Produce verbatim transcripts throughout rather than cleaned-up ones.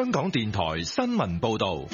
香港電台新聞報道。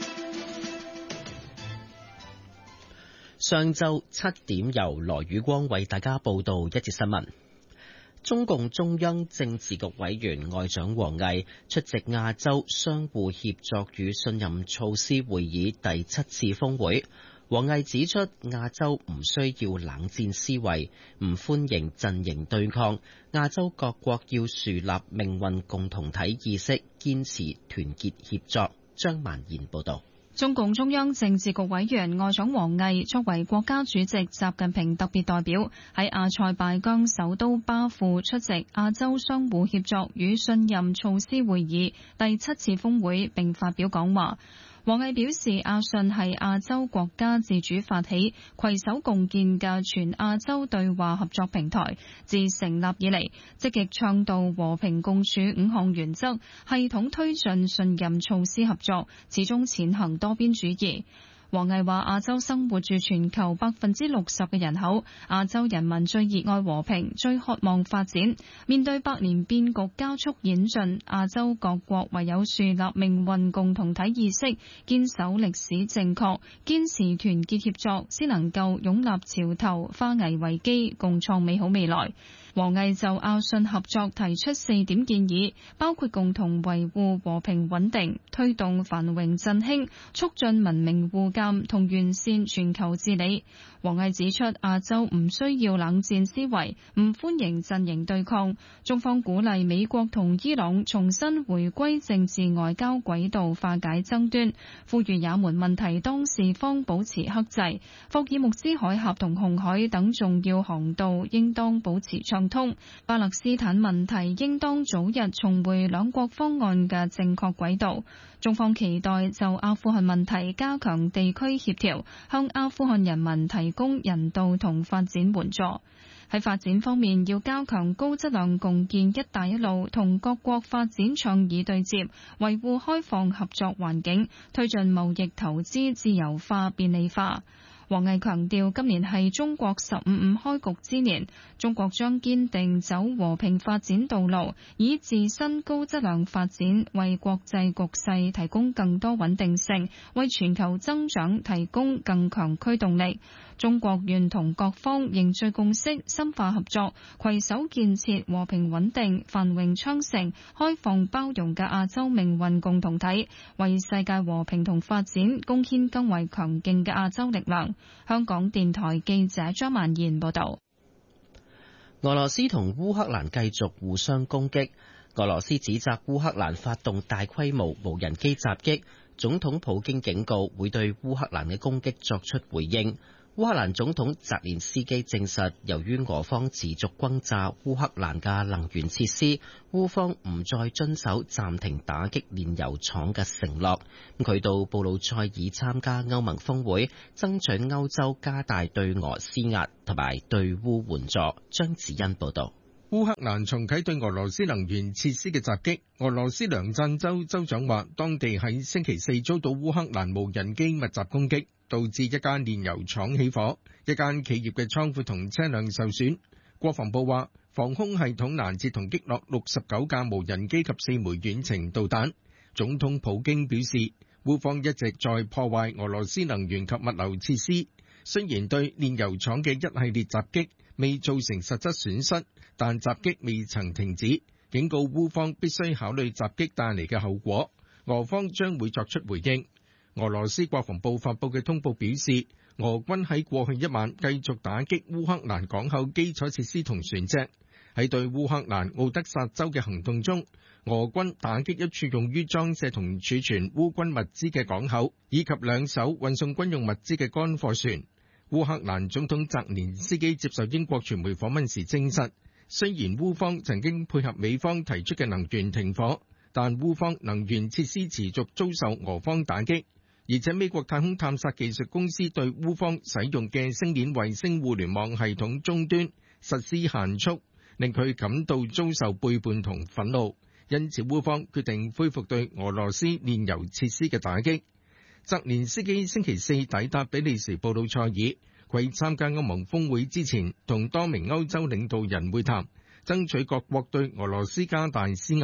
上晝七點，由羅宇光為大家報道一節新聞。中共中央政治局委員外長王毅出席亞洲相互協作與信任措施會議第七次峰會。王毅指出，亞洲唔需要冷戰思維，唔歡迎陣營對抗，亞洲各國要樹立命運共同體意識，堅持團結協作。張曼賢報道。 中共中央政治局委員外長王毅作為國家主席習近平特別代表，喺阿塞拜疆首都巴庫出席亞洲相互協作與信任措施會議第七次峰會並發表講話。王毅表示，亞信係亞洲國家自主發起、攜手共建嘅全亞洲對話合作平台，自成立以嚟，積極倡導和平共處五項原則，系統推進信任措施合作，始終踐行多邊主義。王毅話：亞洲生活住全球百分之六十嘅人口，亞洲人民最熱愛和平，最渴望發展。面對百年變局加速演進，亞洲各國唯有樹立命運共同體意識，堅守歷史正確，堅持團結協作，先能夠擁立潮頭，化危為機，共創美好未來。王毅就亞信合作提出四點建議，包括共同維護和平穩定、推動繁榮振興、促進文明互鑒同完善全球治理。王毅指出，亞洲唔需要冷戰思維，唔歡迎陣營對抗。中方鼓勵美國同伊朗重新回歸政治外交軌道，化解爭端，呼籲也門問題當事方保持克制，霍爾木茲海峽同紅海等重要航道應當保持暢通。巴勒斯坦問題應當早日重回兩國方案嘅正確軌道。中方期待就阿富汗問題加強地區協調，向阿富汗人民提供人道同發展援助。喺發展方面，要加強高質量共建一帶一路同各國發展倡議對接，維護開放合作環境，推進貿易投資自由化便利化。王毅強調，今年係中國十五五開局之年，中國將堅定走和平發展道路，以自身高質量發展為國際局勢提供更多穩定性，為全球增長提供更強驅動力。中國願同各方凝聚共識，深化合作，攜手建設和平穩定、繁榮昌盛、開放包容嘅亞洲命運共同體，為世界和平同發展貢獻更為強勁嘅亞洲力量。香港電台記者張曼燕報道。 俄羅斯同烏克蘭繼續互相攻擊，俄羅斯指責烏克蘭發動大規模無人機襲擊，總統普京警告會對烏克蘭嘅攻擊作出回應。烏克蘭總統澤連斯基證實，由於俄方持續轟炸烏克蘭嘅能源設施，烏方唔再遵守暫停打擊煉油廠嘅承諾。佢到布魯塞爾參加歐盟峰會，爭取歐洲加大對俄施壓同埋對烏援助。張子欣報道。 烏克蘭重啟對俄羅斯能源設施嘅襲擊。俄羅斯梁贊州州長話，當地喺星期四遭到烏克蘭無人機密集攻擊，導致一間煉油廠起火，一間企業嘅倉庫同車輛受損。國防部話，防空系統攔截同擊落六十九架無人機及四枚遠程導彈。總統普京表示，烏方一直在破壞俄羅斯能源及物流設施，雖然對煉油廠嘅一系列襲擊未造成實質損失，但襲擊未曾停止，警告烏方必須考慮襲擊帶嚟嘅後果，俄方將會作出回應。俄羅斯國防部發布嘅通報表示，俄軍喺過去一晚繼續打擊烏克蘭港口基礎設施同船隻。喺對烏克蘭奧德薩州嘅行動中，俄軍打擊一處用於裝卸同儲存烏軍物資嘅港口，以及兩艘運送軍用物資嘅乾貨船。烏克蘭總統澤連斯基接受英國傳媒訪問時證實，雖然烏方曾經配合美方提出嘅能源停火，但烏方能源設施持續遭受俄方打擊，而且美國太空探索技術公司對烏方使用嘅星鏈衛星互聯網系統終端實施限速，令佢感到遭受背叛同憤怒，因此烏方決定恢復對俄羅斯煉油設施嘅打擊。澤連斯基星期四抵達比利時布魯塞爾，佢參加歐盟峰會之前同多名歐洲領導人會談，爭取各國對俄羅斯加大施壓，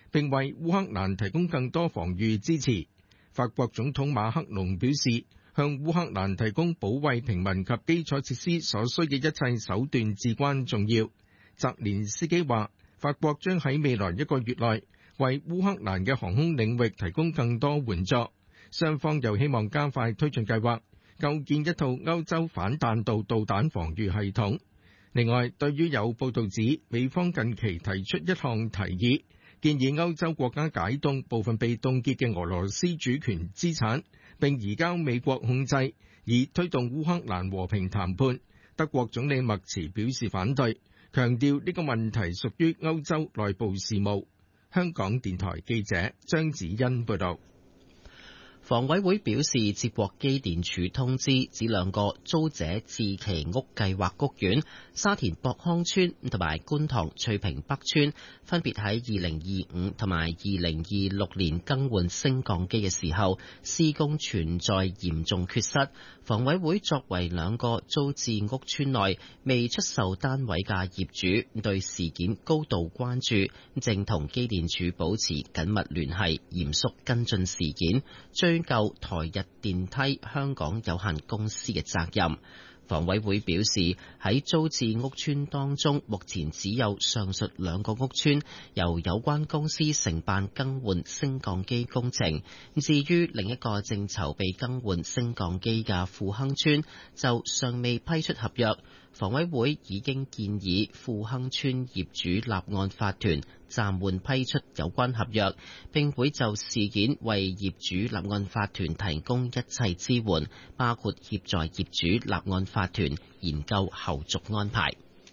並為烏克蘭提供更多防禦支持。法國總統馬克龍表示，向烏克蘭提供保衛平民及基礎設施所需嘅一切手段至關重要。澤連斯基話，法國將喺未來一個月內為烏克蘭嘅航空領域提供更多援助。雙方又希望加快推進計劃，構建一套歐洲反彈道導彈防禦系統。另外，對於有報道指美方近期提出一項提議，建議歐洲國家解凍部分被凍結嘅俄羅斯主權資產，並移交美國控制，以推動烏克蘭和平談判。德國總理默茨表示反對，強調呢個問題屬於歐洲內部事務。香港電台記者張子欣報道。 房委會表示，接獲機電署通知，指兩個租者置其屋計劃屋苑沙田博康村同埋觀塘翠屏北村，分別喺二零二五同埋二零二六年更換升降機嘅時候，施工存在嚴重缺失。房委會作為兩個租置屋邨內未出售單位嘅業主，對事件高度關注，正同機電署保持緊密聯繫，嚴肅跟進事件，追究台日電梯香港有限公司嘅責任。房委會表示，喺租置屋邨當中，目前只有上述兩個屋邨由有關公司承辦更換升降機工程。至於另一個正籌備更換升降機嘅富亨邨，就尚未批出合約。房委會已經建議富亨邨業主立案法團暫緩批出有關合約，並會就事件為業主立案法團提供一切支援，包括協助業主立案法團研究後續安排。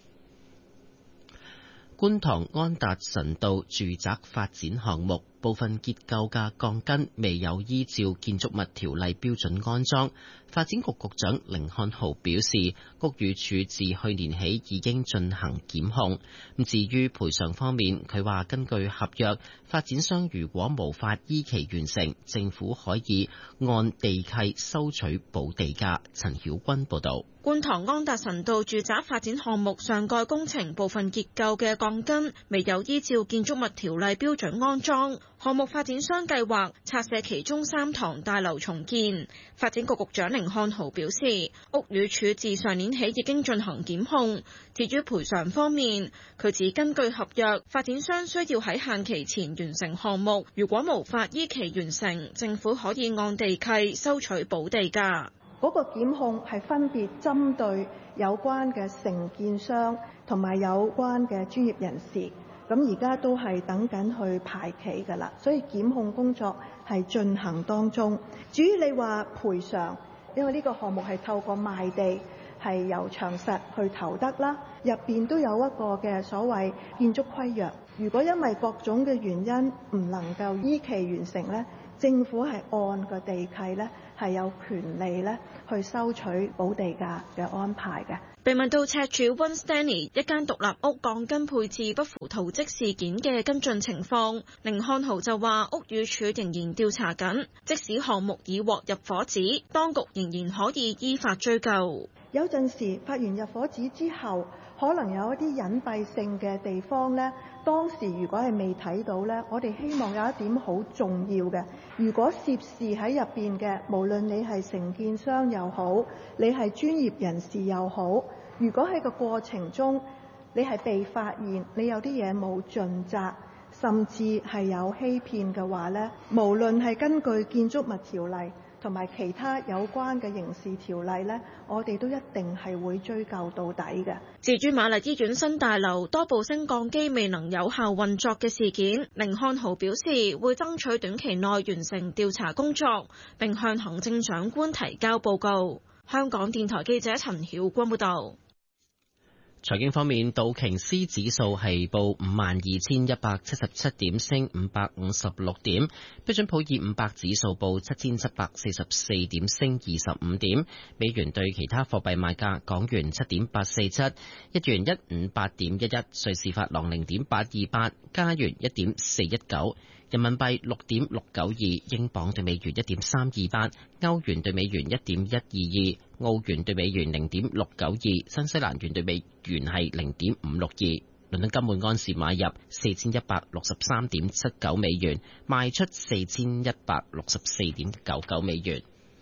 觀塘安達臣道住宅發展項目部分結構嘅鋼筋未有依照建築物條例標準安裝。發展局局長甯漢豪表示，屋宇署自去年起已經進行檢控。至於賠償方面，佢話根據合約，發展商如果無法依期完成，政府可以按地契收取補地價。陳曉君報導。 觀塘安達臣道住宅發展項目上蓋工程部分結構嘅鋼筋未有依照建築物條例標準安裝，項目發展商計劃拆卸其中三幢大樓重建。發展局局長甯漢豪表示，屋宇署自上年起已經進行檢控。至於賠償方面，佢指根據合約，發展商需要喺限期前完成項目，如果無法依期完成，政府可以按地契收取補地價。 嗰個檢控係分別針對有關嘅承建商同埋有關嘅專業人士，咁而家都係等緊去排期㗎啦，所以檢控工作係進行當中。至於你話賠償，因為呢個項目係透過賣地，係由長實去投得啦，入邊都有一個嘅所謂建築規約。如果因為各種嘅原因唔能夠依期完成呢，政府係按個地契呢係有權利呢去收取補地價嘅安排嘅。 被問到赤柱 One Stanley 一間獨立屋鋼筋配置不符圖則事件嘅跟進情況，甯漢豪就話屋宇署仍然調查緊，即使項目已獲入伙紙，當局仍然可以依法追究。 有陣時發完入伙紙之後，可能有一啲隱蔽性嘅地方呢，當時如果係未睇到呢，我哋希望有一點好重要嘅，如果涉事喺入邊嘅，無論你係承建商又好，你係專業人士又好，如果喺個過程中你係被發現你有啲嘢冇盡責，甚至係有欺騙嘅話呢，無論係根據建築物條例同埋其他有關嘅刑事條例呢，我哋都一定係會追究到底嘅。 至於瑪麗醫院新大樓多部升降機未能有效運作嘅事件，甯漢豪表示會爭取短期內完成調查工作，並向行政長官提交報告。香港電台記者陳曉君報導。 財經方面，道瓊斯指數係報五萬二千一百七十七點，升五百五十六點；標準普爾五百指數報七千七百四十四點，升二十五點。美元對其他貨幣賣價：港元七點八四七，日元一五八點一一，瑞士法郎零點八二八，加元一點四一九。人民幣六點六九二，英鎊對美元一點三二八，歐元對美元一點一二二，澳元對美元零點六九二，新西蘭元對美元係零點五六二。 倫敦金每安士買入四千一百六十三點七九美元，賣出四千一百六十四點九九美元。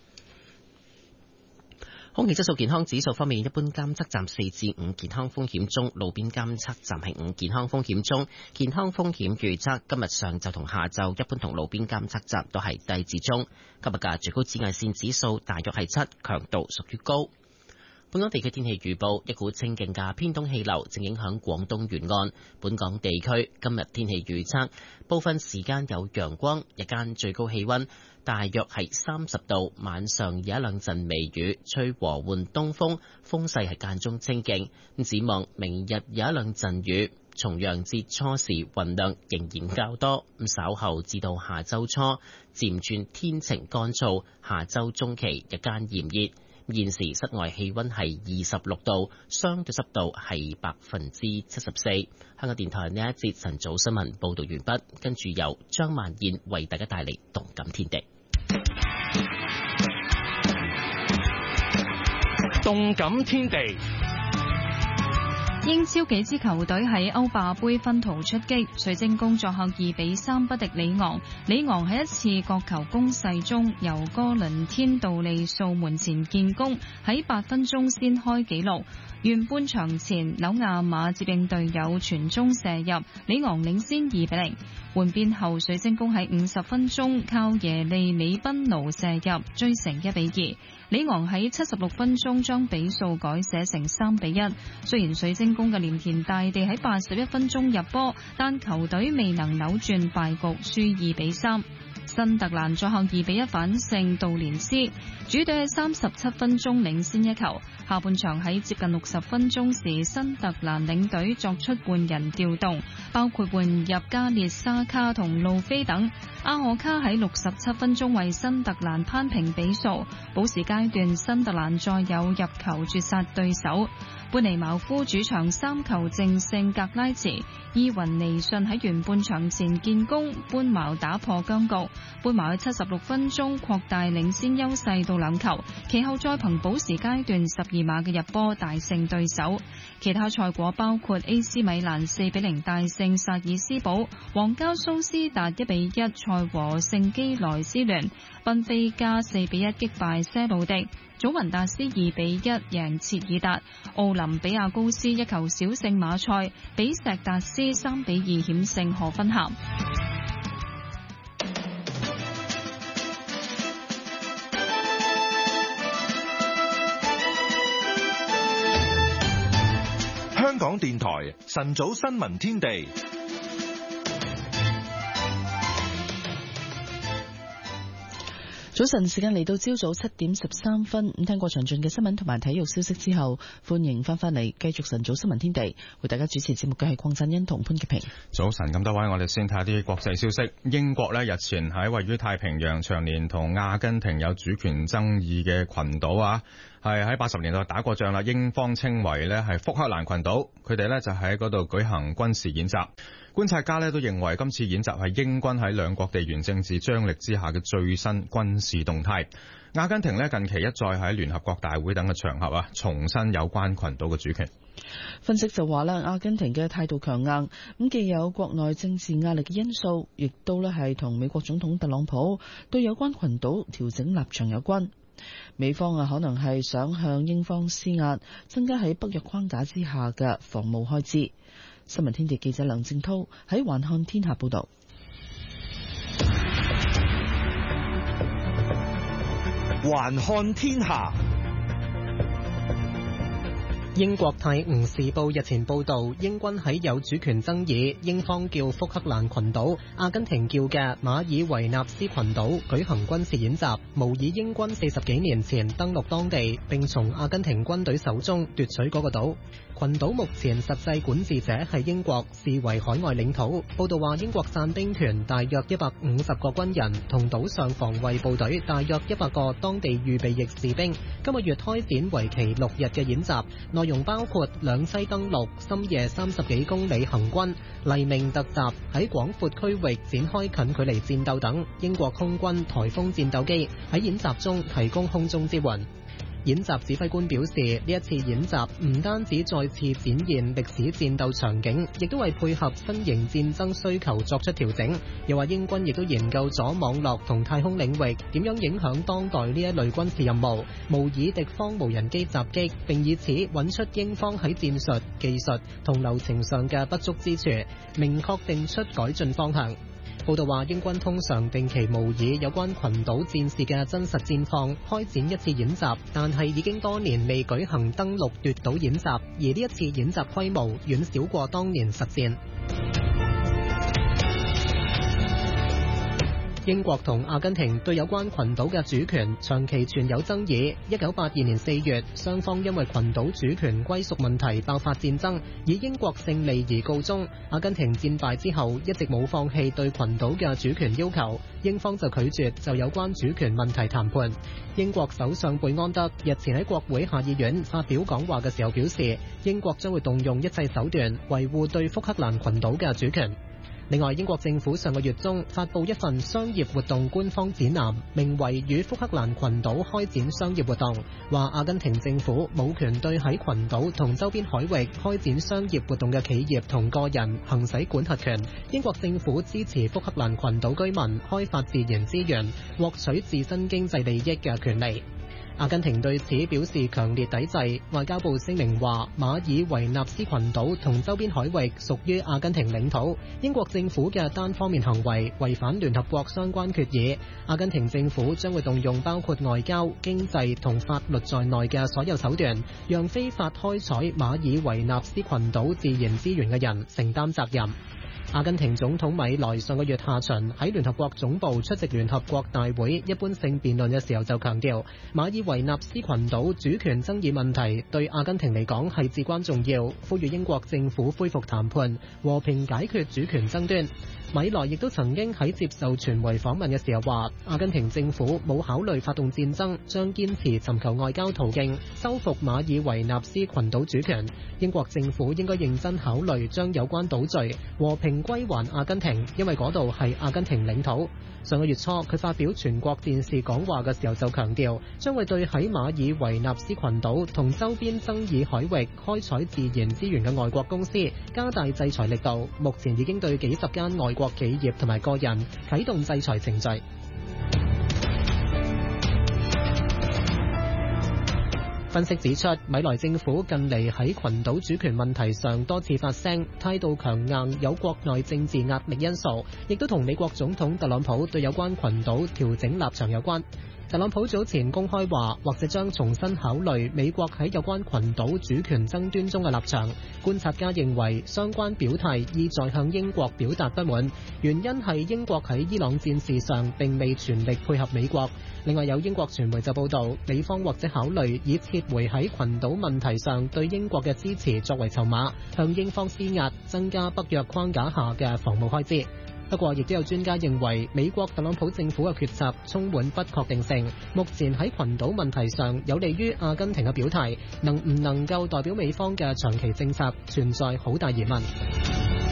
空氣質素健康指數方面，一般監測站四至五健康風險中，路邊監測站係五健康風險中。健康風險預測今日上晝同下晝，一般同路邊監測站都係低至中。今日嘅最高紫外線指數大約係七，強度屬於高。本港地區天氣預報，一股清勁嘅偏東氣流正影響廣東沿岸。本港地區今日天氣預測，部分時間有陽光，日間最高氣溫大約係三十度，晚上有一兩陣微雨，吹和緩東風，風勢係間中清勁。咁展望明日有一兩陣雨，重陽節初時雲量仍然較多，咁稍後至到下周初漸轉天晴乾燥，下周中期日間炎熱。現時室外氣溫係二十六度，相對濕度係百分之七十四。香港電台呢一節晨早新聞報道完畢，跟住由張萬燕為大家帶嚟動感天地。 動感天地。 英超幾支球隊喺歐霸盃分途出擊，水晶宮作客二比三不敵里昂。里昂喺一次角球攻勢中，由哥倫天道利素門前建功，喺八分鐘先開紀錄。完半場前，紐亞馬接應隊友傳中射入，里昂領先二比零。換邊後，水晶宮喺五十分鐘靠耶利美賓奴射入，追成一比二。里昂喺七十六分鐘將比數改寫成三比一。雖然水晶宮嘅鎌田大地喺八十一分鐘入波，但球隊未能扭轉敗局，輸二比三。新特蘭作客二比一反勝杜連斯，主隊喺三十七分鐘領先一球。下半場喺接近六十分鐘時，新特蘭領隊作出換人調動，包括換入加列沙卡同路飛等。阿荷卡喺六十七分鐘為新特蘭攀平比數，補時階段新特蘭再有入球絕殺對手。班尼茅夫主場三球淨勝格拉茨，伊雲尼遜喺完半場前建功，班茅打破僵局。班茅喺七十六分鐘擴大領先優勢到兩球，其後再憑補時階段十二碼嘅入波大勝對手。其他賽果包括 A C 米蘭四比零大勝薩爾斯堡，皇家蘇斯達一比一賽和聖基萊斯聯，賓菲加四比一擊敗些路迪。祖雲達斯二比一贏切爾達，奧林比亞高斯一球小勝馬賽，比錫達斯三比二險勝荷芬咸。 香港電台晨早新聞天地。 早晨時間嚟到朝早七點十三分，咁聽過詳盡嘅新聞同埋體育消息之後，歡迎翻返嚟繼續晨早新聞天地，為大家主持節目嘅係鄺振恩同潘潔平。早晨，咁多位，我哋先睇下啲國際消息。英國呢日前喺位於太平洋長年同阿根廷有主權爭議嘅群島啊，係喺八十年代打過仗啦，英方稱為呢係福克蘭群島，佢哋呢就喺嗰度舉行軍事演習。觀察家呢都認為今次演習係英軍喺兩國地緣政治張力之下嘅最新軍事動態。阿根廷呢近期一再喺聯合國大會等嘅場合啊，重申有關群島嘅主權。分析就話啦，阿根廷嘅態度強硬，咁既有國內政治壓力嘅因素，亦都呢係同美國總統特朗普對有關群島調整立場有關。美方啊可能係想向英方施壓，增加喺北約框架之下嘅防務開支。新聞天地記者梁正濤喺環看天下報道。 環看天下。英國泰晤士報日前報道，英軍喺有主權爭議，英方叫福克蘭群島，阿根廷叫嘅馬爾維納斯群島舉行軍事演習，模擬英軍四十幾年前登陸當地，並從阿根廷軍隊手中奪取嗰個島。群島目前實際管治者係英國，視為海外領土。報道話，英國傘兵團大約一百五十個軍人同島上防衛部隊大約一百個當地預備役士兵，今個月開展為期六日嘅演習，內容包括兩棲登陸、深夜三十幾公里行軍、黎明突襲、喺廣闊區域展開近距離戰鬥等。英國空軍颱風戰鬥機喺演習中提供空中支援。 演習指揮官表示，呢一次演習唔單止再次展現歷史戰鬥場景，亦都為配合新型戰爭需求作出調整。又話英軍亦都研究咗網絡同太空領域點樣影響當代呢一類軍事任務，模擬敵方無人機襲擊，並以此揾出英方喺戰術、技術同流程上嘅不足之處，明確定出改進方向。報道話，英軍通常定期模擬有關群島戰士嘅真實戰況，開展一次演習，但係已經多年未舉行登陸奪島演習，而呢一次演習規模遠少過當年實戰。英國同阿根廷對有關群島嘅主權長期存有爭議。一九八二年四月，雙方因為群島主權歸屬問題爆發戰爭，以英國勝利而告終。阿根廷戰敗之後，一直冇放棄對群島嘅主權要求，英方就拒絕就有關主權問題談判。英國首相貝安德日前喺國會下議院發表講話嘅時候表示，英國將會動用一切手段維護對福克蘭群島嘅主權。另外，英國政府上個月中發布一份商業活動官方指南，名為《與福克蘭群島開展商業活動》，話阿根廷政府冇權對喺群島同周邊海域開展商業活動嘅企業同個人行使管轄權。英國政府支持福克蘭群島居民開發自然資源，獲取自身經濟利益嘅權利。阿根廷對此表示強烈抵制。外交部聲明話，馬爾維納斯群島同周邊海域屬於阿根廷領土，英國政府嘅單方面行為違反聯合國相關決議。阿根廷政府將會動用包括外交、經濟同法律在內嘅所有手段，讓非法開採馬爾維納斯群島自然資源嘅人承擔責任。阿根廷總統米萊上個月下旬喺聯合國總部出席聯合國大會一般性辯論嘅時候就強調，馬爾維納斯群島主權爭議問題對阿根廷嚟講係至關重要，呼籲英國政府恢復談判，和平解決主權爭端。米萊亦都曾經喺接受傳媒訪問嘅時候話，阿根廷政府冇考慮發動戰爭，將堅持尋求外交途徑收復馬爾維納斯群島主權。英國政府應該認真考慮將有關島嶼和平歸還阿根廷，因為嗰度係阿根廷領土。上個月初，佢發表全國電視講話嘅時候就強調，將會對喺馬爾維納斯群島同周邊爭議海域開採自然資源嘅外國公司加大制裁力度。目前已經對幾十間外國企業同埋個人啟動制裁程序。分析指出，米萊政府近嚟喺群島主權問題上多次發聲，態度強硬，有國內政治壓力因素，亦都同美國總統特朗普對有關群島調整立場有關。特朗普早前公開話，或者將重新考慮美國喺有關群島主權爭端中嘅立場。觀察家認為，相關表態意在向英國表達不滿，原因係英國喺伊朗戰事上並未全力配合美國。另外有英國傳媒就報道，美方或者考慮以撤回喺群島問題上對英國嘅支持作為籌碼，向英方施壓，增加北約框架下嘅防務開支。不過，亦都有專家認為，美國特朗普政府嘅決策充滿不確定性。目前喺群島問題上有利於阿根廷嘅表態，能唔能夠代表美方嘅長期政策，存在好大疑問。